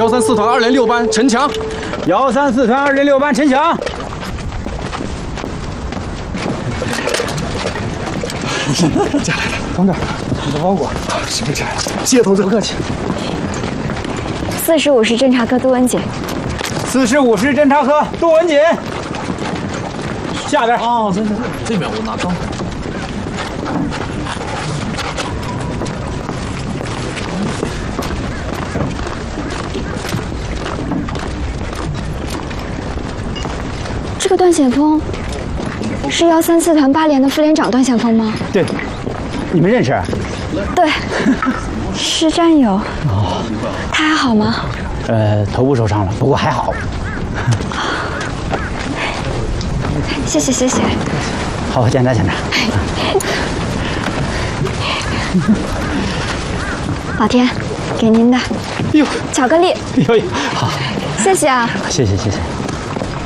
134团206班陈强 ，134团206班陈强。 家来了， 同志，你的包裹。 是不是？谢谢同志，不客气。 45师侦察科杜文锦。 45师侦察科杜文锦。下边。 哦，这边我拿刚好。 这个段显峰是134团8连的副连长段显峰吗？ 对，你们认识？ 对，是战友。哦，他还好吗？ 头部受伤了，不过还好。 谢谢谢谢。 好，检查检查。 老田，给您的。 哟， 巧克力。 哟，好。 谢谢啊。 谢谢谢谢。